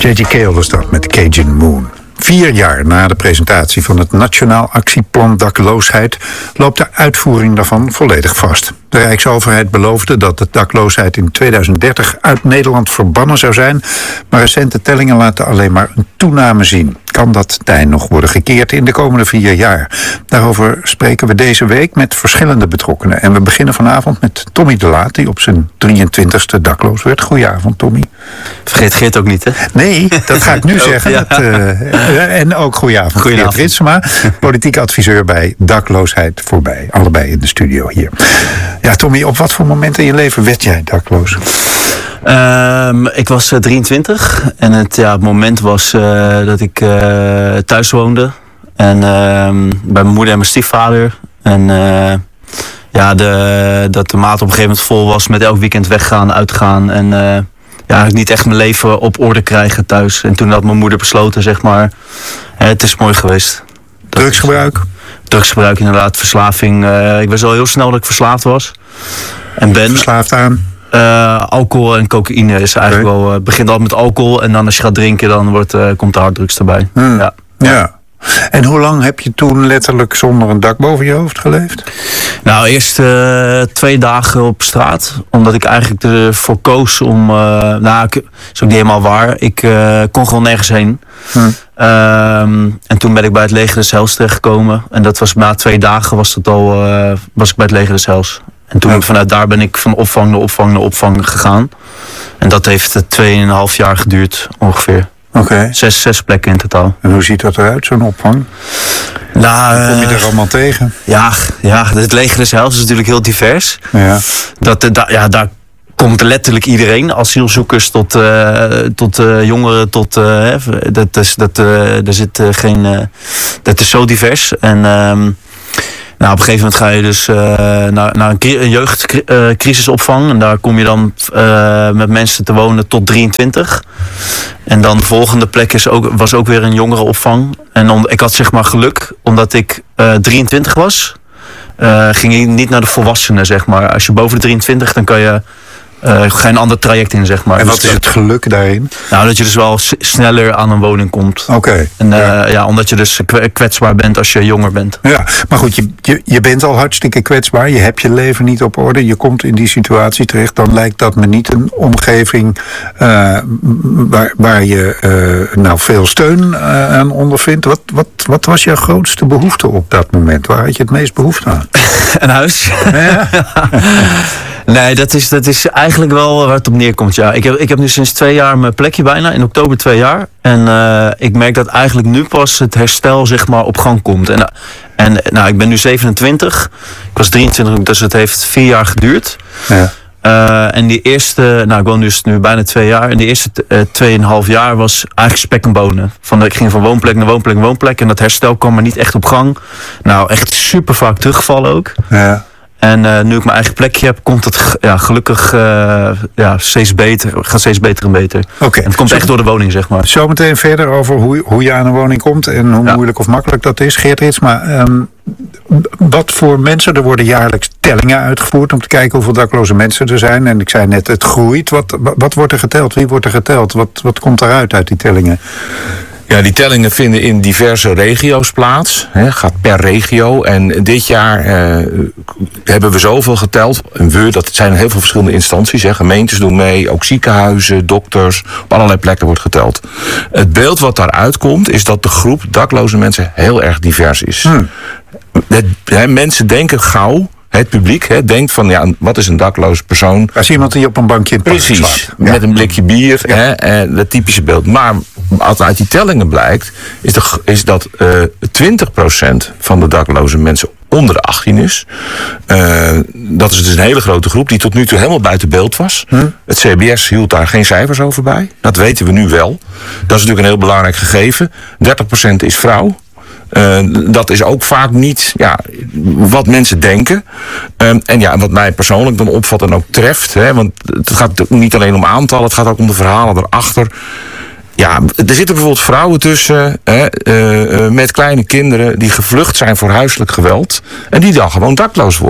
J.J. Cale was dat met Cajun Moon. 4 jaar na de presentatie van het Nationaal Actieplan Dakloosheid loopt de uitvoering daarvan volledig vast. De Rijksoverheid beloofde dat de dakloosheid in 2030 uit Nederland verbannen zou zijn, maar recente tellingen laten alleen maar een toename zien. Kan dat tij nog worden gekeerd in de komende 4 jaar? Daarover spreken we deze week met verschillende betrokkenen. En we beginnen vanavond met Tommy de Laat, die op zijn 23ste dakloos werd. Goedenavond, Tommy. Vergeet Geert ook niet, hè? Nee, dat ga ik nu zeggen. Ja. En ook goedenavond, Geert Ritsema, politiek adviseur bij Dakloosheid Voorbij. Allebei in de studio hier. Ja, Tommy, op wat voor momenten in je leven werd jij dakloos? Ik was 23 en het moment was dat ik thuis woonde. En bij mijn moeder en mijn stiefvader. En dat de maat op een gegeven moment vol was met elk weekend weggaan, uitgaan. En niet echt mijn leven op orde krijgen thuis. En toen had mijn moeder besloten, zeg maar, het is mooi geweest. Drugsgebruik? Drugsgebruik, inderdaad. Verslaving. Ik wist al heel snel dat ik verslaafd was. En ben verslaafd aan? Alcohol en cocaïne is eigenlijk wel. Het begint al met alcohol en dan als je gaat drinken, dan komt de harddrugs erbij. Ja. En hoe lang heb je toen letterlijk zonder een dak boven je hoofd geleefd? Nou, eerst 2 dagen op straat. Omdat ik eigenlijk ervoor koos om... dat is ook niet helemaal waar. Ik kon gewoon nergens heen. En toen ben ik bij het leger des Heils terechtgekomen. En dat was na 2 dagen was ik bij het leger des Heils. En toen vanuit daar ben ik van opvang naar opvang gegaan. En dat heeft 2,5 jaar geduurd ongeveer. Oké. 6 plekken in totaal. En hoe ziet dat eruit, zo'n opvang? Nou, kom je er allemaal tegen? Ja, het leger des Heils is natuurlijk heel divers. Ja. Daar komt letterlijk iedereen. Asielzoekers tot jongeren, dat is zo divers. En op een gegeven moment ga je dus naar een jeugdcrisisopvang. En daar kom je dan met mensen te wonen tot 23. En dan de volgende plek was ook weer een jongerenopvang. En ik had zeg maar geluk, omdat ik 23 was, ging ik niet naar de volwassenen, zeg maar. Als je boven de 23, dan kan je ga je een ander traject in, zeg maar. En wat is het geluk daarin? Nou, dat je dus wel sneller aan een woning komt. Oké. En omdat je dus kwetsbaar bent als je jonger bent. Ja, maar goed, je bent al hartstikke kwetsbaar. Je hebt je leven niet op orde. Je komt in die situatie terecht. Dan lijkt dat me niet een omgeving waar je veel steun aan ondervindt. Wat was jouw grootste behoefte op dat moment? Waar had je het meest behoefte aan? Een huis. Ja? Nee, dat is eigenlijk wel waar het op neerkomt, ja. Ik heb nu sinds 2 jaar mijn plekje bijna, in oktober 2 jaar. En ik merk dat eigenlijk nu pas het herstel, zeg maar, op gang komt. En ik ben nu 27, ik was 23, dus het heeft 4 jaar geduurd. Ja. En die eerste, ik woon dus nu bijna 2 jaar. En die eerste 2,5 jaar was eigenlijk spek en bonen. Ik ging van woonplek naar woonplek naar woonplek. En dat herstel kwam maar niet echt op gang. Nou, echt super vaak teruggevallen ook. Ja. En nu ik mijn eigen plekje heb, komt het gelukkig steeds beter. Het gaat steeds beter en beter. Okay. En het komt echt door de woning, zeg maar. Zometeen verder over hoe je aan een woning komt en hoe moeilijk of makkelijk dat is. Geert Ritsma, wat voor mensen? Er worden jaarlijks tellingen uitgevoerd om te kijken hoeveel dakloze mensen er zijn. En ik zei net, het groeit. Wat wordt er geteld? Wie wordt er geteld? Wat komt eruit uit die tellingen? Ja, die tellingen vinden in diverse regio's plaats. Gaat per regio. En dit jaar hebben we zoveel geteld. En dat zijn heel veel verschillende instanties. Gemeentes doen mee, ook ziekenhuizen, dokters. Op allerlei plekken wordt geteld. Het beeld wat daaruit komt is dat de groep dakloze mensen heel erg divers is. Mensen denken gauw. Het publiek denkt van, wat is een dakloze persoon? Als iemand die op een bankje in het park slaat. Precies, met een blikje bier, dat typische beeld. Maar wat uit die tellingen blijkt, is dat 20% van de dakloze mensen onder de 18 is. Dat is dus een hele grote groep die tot nu toe helemaal buiten beeld was. Het CBS hield daar geen cijfers over bij. Dat weten we nu wel. Dat is natuurlijk een heel belangrijk gegeven. 30% is vrouw. Dat is ook vaak niet wat mensen denken. En wat mij persoonlijk dan opvalt en ook treft. Want het gaat niet alleen om aantallen, het gaat ook om de verhalen erachter. Ja, er zitten bijvoorbeeld vrouwen tussen met kleine kinderen die gevlucht zijn voor huiselijk geweld. En die dan gewoon dakloos worden.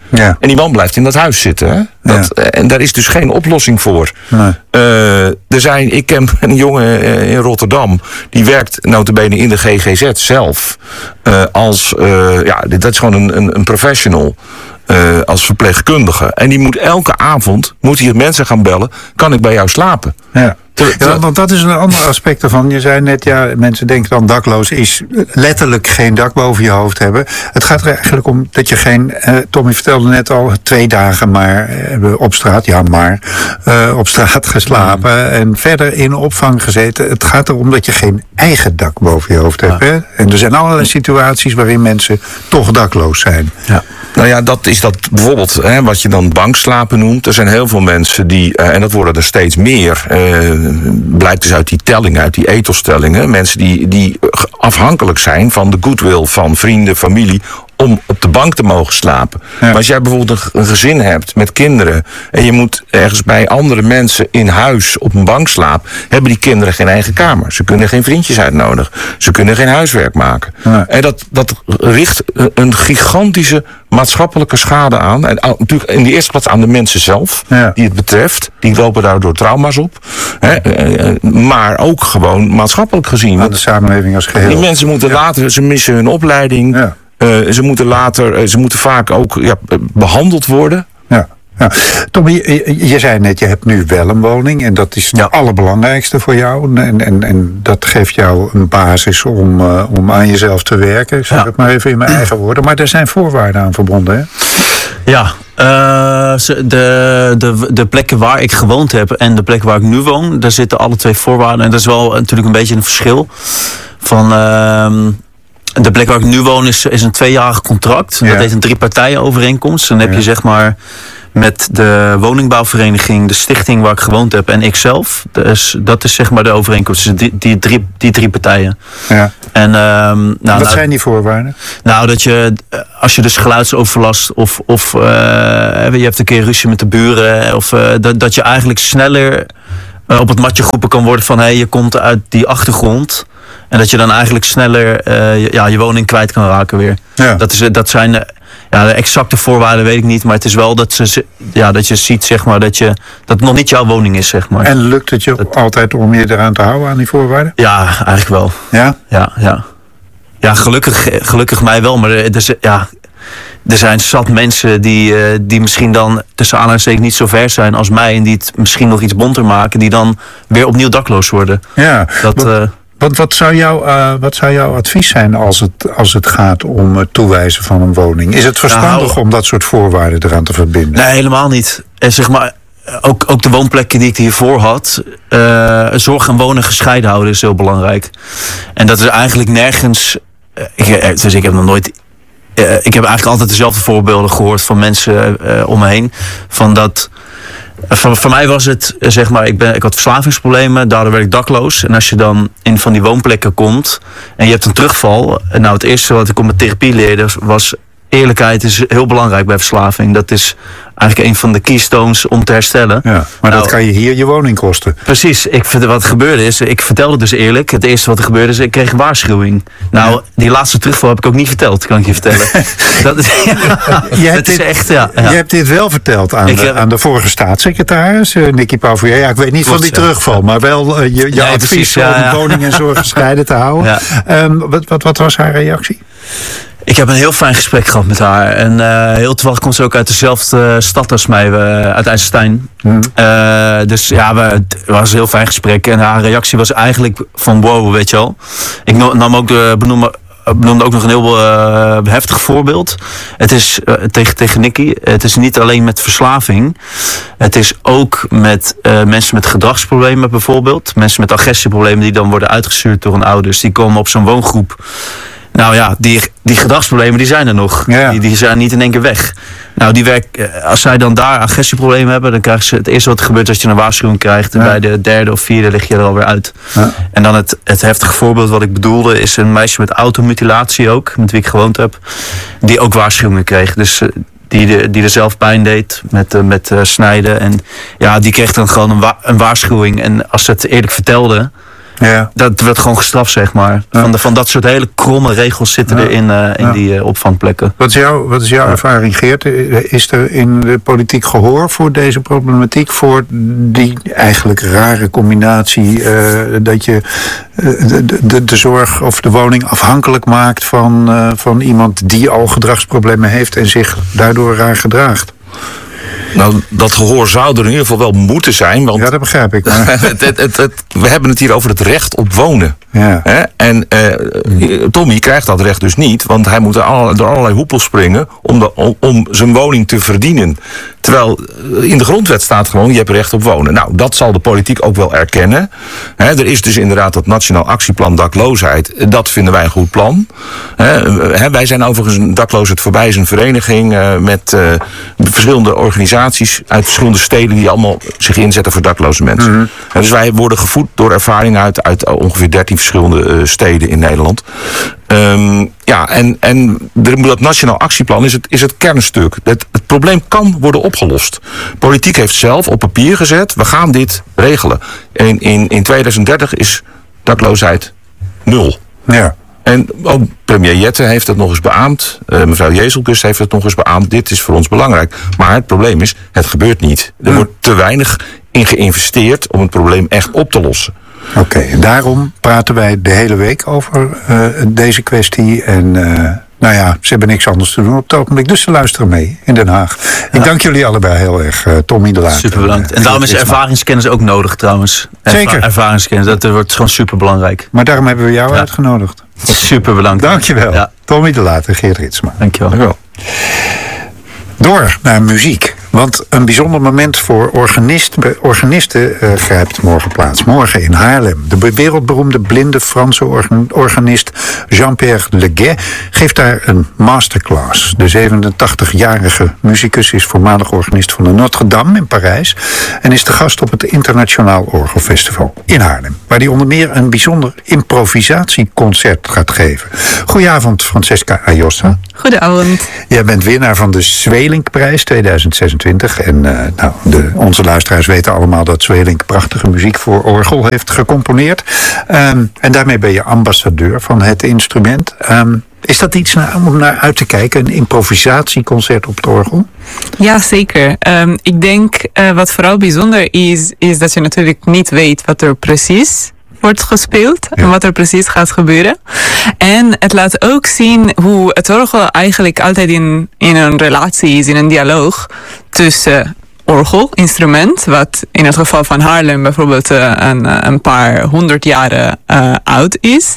En die man blijft in dat huis zitten. Hè? En daar is dus geen oplossing voor. Nee. Ik ken een jongen in Rotterdam. Die werkt notabene in de GGZ zelf. Dat is gewoon een professional. Als verpleegkundige. En die moet elke avond mensen gaan bellen. Kan ik bij jou slapen? Ja. Want dat is een ander aspect ervan. Je zei net, mensen denken dan dakloos is letterlijk geen dak boven je hoofd hebben. Het gaat er eigenlijk om dat je geen, Tommy vertelde net al, 2 dagen maar op straat, op straat geslapen en verder in opvang gezeten. Het gaat erom dat je geen eigen dak boven je hoofd hebt. Hè? En er zijn allerlei situaties waarin mensen toch dakloos zijn. Ja. Nou ja, dat is dat bijvoorbeeld wat je dan bankslapen noemt. Er zijn heel veel mensen die, en dat worden er steeds meer, blijkt dus uit die tellingen, uit die ethos-tellingen, mensen die afhankelijk zijn van de goodwill van vrienden, familie, om op de bank te mogen slapen. Ja. Maar als jij bijvoorbeeld een gezin hebt met kinderen en je moet ergens bij andere mensen in huis op een bank slapen, hebben die kinderen geen eigen kamer. Ze kunnen geen vriendjes uitnodigen. Ze kunnen geen huiswerk maken. Ja. En dat richt een gigantische maatschappelijke schade aan. En natuurlijk in de eerste plaats aan de mensen zelf, die het betreft. Die lopen daardoor trauma's op. Maar ook gewoon maatschappelijk gezien. Aan de samenleving als geheel. Die mensen moeten later, ze missen hun opleiding. Ja. Ze moeten vaak ook behandeld worden. Ja. Tommy, je zei net, je hebt nu wel een woning. En dat is het allerbelangrijkste voor jou. En dat geeft jou een basis om aan jezelf te werken. Ik zeg het maar even in mijn eigen woorden. Maar er zijn voorwaarden aan verbonden, hè? Ja, de plekken waar ik gewoond heb en de plek waar ik nu woon, daar zitten alle 2 voorwaarden. En dat is wel natuurlijk een beetje een verschil van. De plek waar ik nu woon is een 2-jarig contract. Dat heet een 3-partijen-overeenkomst. Dan heb je zeg maar met de woningbouwvereniging, de stichting waar ik gewoond heb en ikzelf. Dus dat is zeg maar de overeenkomst. Dus die 3 partijen. Ja. En, wat zijn die voorwaarden? Nou, dat je, als je dus geluidsoverlast of je hebt een keer ruzie met de buren, of dat je eigenlijk sneller op het matje geroepen kan worden van je komt uit die achtergrond. En dat je dan eigenlijk sneller je woning kwijt kan raken weer. Ja. Dat zijn de exacte voorwaarden weet ik niet. Maar het is wel dat je ziet zeg maar, dat het nog niet jouw woning is. Zeg maar. En lukt het je altijd om je eraan te houden aan die voorwaarden? Ja, eigenlijk wel. Ja? Ja, gelukkig mij wel. Maar er zijn zat mensen die misschien dan tussen aanhalingstekens niet zo ver zijn als mij. En die het misschien nog iets bonter maken. Die dan weer opnieuw dakloos worden. Ja, wat zou jouw advies zijn als het gaat om het toewijzen van een woning? Is het verstandig om dat soort voorwaarden eraan te verbinden? Nee, helemaal niet. En zeg maar, ook de woonplekken die ik hiervoor had, zorg en wonen gescheiden houden is heel belangrijk. En dat is eigenlijk nergens. Dus ik heb nog nooit. Ik heb eigenlijk altijd dezelfde voorbeelden gehoord van mensen om me heen. Van dat. Voor mij was het, zeg maar, ik had verslavingsproblemen, daardoor werd ik dakloos. En als je dan in van die woonplekken komt en je hebt een terugval. Nou, het eerste wat ik op mijn therapie leerde was, eerlijkheid is heel belangrijk bij verslaving. Dat is eigenlijk een van de keystones om te herstellen. Ja, maar dat kan je hier je woning kosten. Precies. Wat gebeurde is, ik vertelde dus eerlijk. Het eerste wat er gebeurde is, ik kreeg een waarschuwing. Nou, die laatste terugval heb ik ook niet verteld, kan ik je vertellen. Je hebt dit wel verteld aan de vorige staatssecretaris, Nicky Pauvier. Ja, ik weet niet van die terugval, maar wel je advies om woning en zorg gescheiden te houden. Ja. Wat was haar reactie? Ik heb een heel fijn gesprek gehad met haar. En heel toevallig komt ze ook uit dezelfde stad als mij, uit IJsselstein. Dus het was een heel fijn gesprek. En haar reactie was eigenlijk van wow, weet je wel. Ik nam ook benoemde ook nog een heel heftig voorbeeld. Het is tegen Nicky. Het is niet alleen met verslaving. Het is ook met mensen met gedragsproblemen bijvoorbeeld. Mensen met agressieproblemen die dan worden uitgestuurd door hun ouders. Die komen op zo'n woongroep. Nou ja, die gedragsproblemen die zijn er nog. Ja. Die zijn niet in één keer weg. Nou, als zij dan daar agressieproblemen hebben, dan krijgen ze het eerste wat er gebeurt is dat je een waarschuwing krijgt. En bij de 3e of 4e lig je er alweer uit. Ja. En dan het heftige voorbeeld wat ik bedoelde is een meisje met automutilatie ook, met wie ik gewoond heb, die ook waarschuwingen kreeg. Dus die er zelf pijn deed met snijden. En ja, die kreeg dan gewoon een waarschuwing. En als ze het eerlijk vertelde, Ja. Dat werd gewoon gestraft, zeg maar. Van dat soort hele kromme regels zitten er in die opvangplekken. Wat is jouw ervaring, Geert? Is er in de politiek gehoor voor deze problematiek? Voor die eigenlijk rare combinatie dat je de zorg of de woning afhankelijk maakt van iemand die al gedragsproblemen heeft en zich daardoor raar gedraagt? Nou, dat gehoor zou er in ieder geval wel moeten zijn. Want ja, dat begrijp ik. Maar we hebben het hier over het recht op wonen. Ja. En Tommy krijgt dat recht dus niet. Want hij moet door allerlei hoepels springen om zijn woning te verdienen. Terwijl in de grondwet staat gewoon, je hebt recht op wonen. Nou, dat zal de politiek ook wel erkennen. Er is dus inderdaad dat Nationaal Actieplan Dakloosheid. Dat vinden wij een goed plan. Wij zijn overigens een Dakloosheid Voorbij is een vereniging met verschillende organisaties uit verschillende steden die allemaal zich inzetten voor dakloze mensen. Mm-hmm. Dus wij worden gevoed door ervaring uit ongeveer 13 verschillende steden in Nederland. Dat Nationaal Actieplan is het kernstuk. Het probleem kan worden opgelost. Politiek heeft zelf op papier gezet, we gaan dit regelen. In 2030 is dakloosheid 0. Ja. En ook premier Jette heeft het nog eens beaamd. Mevrouw Jezelkus heeft het nog eens beaamd. Dit is voor ons belangrijk. Maar het probleem is, het gebeurt niet. Er wordt te weinig in geïnvesteerd om het probleem echt op te lossen. Oké, en daarom praten wij de hele week over deze kwestie. En ze hebben niks anders te doen op het ogenblik. Dus ze luisteren mee in Den Haag. Ik dank jullie allebei heel erg, Tommy de Laat. Super bedankt. En daarom is ervaringskennis ook nodig trouwens. Zeker. Ervaringskennis, dat wordt gewoon super belangrijk. Maar daarom hebben we jou uitgenodigd. Super bedankt. Dankjewel. Ja. Tommy de Laat en Geert Ritsma. Dankjewel. Door naar muziek. Want een bijzonder moment voor organisten grijpt morgen plaats. Morgen in Haarlem. De wereldberoemde blinde Franse organist Jean-Pierre Leguet geeft daar een masterclass. De 87-jarige muzikus is voormalig organist van de Notre-Dame in Parijs en is de gast op het Internationaal Orgelfestival in Haarlem, waar hij onder meer een bijzonder improvisatieconcert gaat geven. Goedenavond, Francesca Ayossa. Goedenavond. Jij bent winnaar van de Zwelinck-prijs 2026. En onze luisteraars weten allemaal dat Zwelinck prachtige muziek voor orgel heeft gecomponeerd. En daarmee ben je ambassadeur van het instrument. Is dat iets om naar uit te kijken, een improvisatieconcert op het orgel? Ja, zeker. Ik denk wat vooral bijzonder is dat je natuurlijk niet weet wat er precies wordt gespeeld en wat er precies gaat gebeuren. En het laat ook zien hoe het orgel eigenlijk altijd in een relatie is, in een dialoog tussen orgelinstrument, wat in het geval van Haarlem bijvoorbeeld een paar 100 jaren oud is,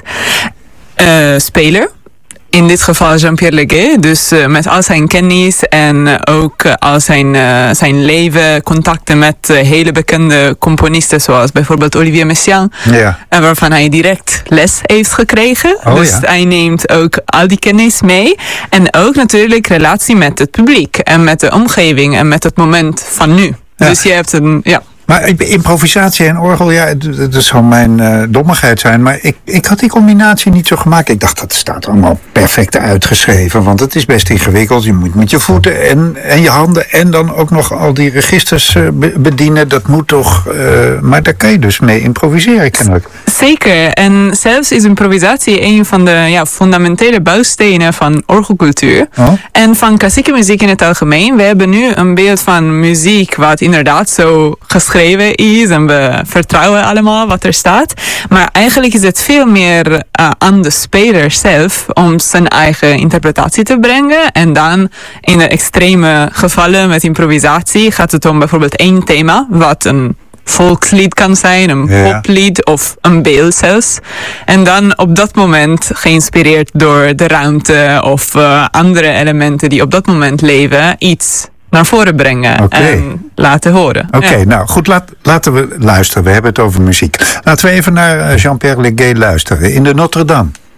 speler. In dit geval Jean-Pierre Leguet, dus met al zijn kennis en ook al zijn leven, contacten met hele bekende componisten zoals bijvoorbeeld Olivier Messiaen, waarvan hij direct les heeft gekregen. Hij neemt ook al die kennis mee en ook natuurlijk relatie met het publiek en met de omgeving en met het moment van nu. Ja. Dus je hebt een... Maar improvisatie en orgel, dat zal mijn dommigheid zijn. Maar ik had die combinatie niet zo gemaakt. Ik dacht, dat staat allemaal perfect uitgeschreven. Want het is best ingewikkeld. Je moet met je voeten en je handen en dan ook nog al die registers bedienen. Dat moet toch... maar daar kan je dus mee improviseren, kennelijk. Zeker. En zelfs is improvisatie een van de fundamentele bouwstenen van orgelcultuur. Oh. En van klassieke muziek in het algemeen. We hebben nu een beeld van muziek wat inderdaad zo geschreven is en we vertrouwen allemaal wat er staat. Maar eigenlijk is het veel meer aan de speler zelf om zijn eigen interpretatie te brengen. En dan in de extreme gevallen met improvisatie gaat het om bijvoorbeeld één thema, wat een volkslied kan zijn, een poplied of een beeld zelfs. En dan op dat moment geïnspireerd door de ruimte of andere elementen die op dat moment leven, iets naar voren brengen en laten horen. Oké, nou goed, laten we luisteren. We hebben het over muziek. Laten we even naar Jean-Pierre Leguet luisteren in de Notre-Dame.